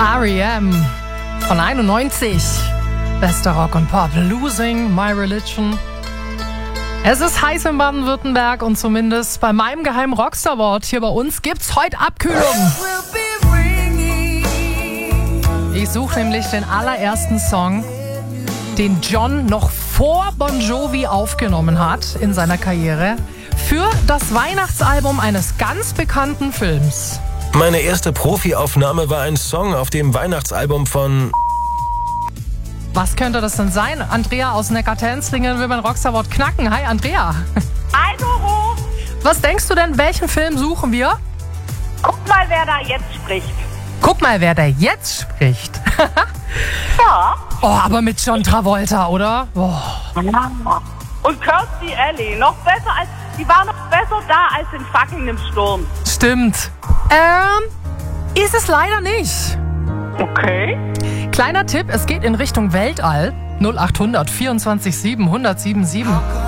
R.E.M. von 91. Bester Rock und Pop. Losing My Religion. Es ist heiß in Baden-Württemberg und zumindest bei meinem geheimen Rockstar-Wort hier bei uns gibt's heute Abkühlung. Ich suche nämlich den allerersten Song, den John noch vor Bon Jovi aufgenommen hat in seiner Karriere, für das Weihnachtsalbum eines ganz bekannten Films. Meine erste Profi-Aufnahme war ein Song auf dem Weihnachtsalbum von... Was könnte das denn sein? Andrea aus Neckartenzlingen will mein Rockstar-Wort knacken. Hi, Andrea. Hi, Doro. Was denkst du denn, welchen Film suchen wir? Guck mal, wer da jetzt spricht. Guck mal, wer da jetzt spricht. Ja. Oh, aber mit John Travolta, oder? Oh. Und Kirstie Alley. Die war noch besser da als in fucking im Sturm. Stimmt. Ist es leider nicht. Okay. Kleiner Tipp, es geht in Richtung Weltall. 0800 24 7 1077.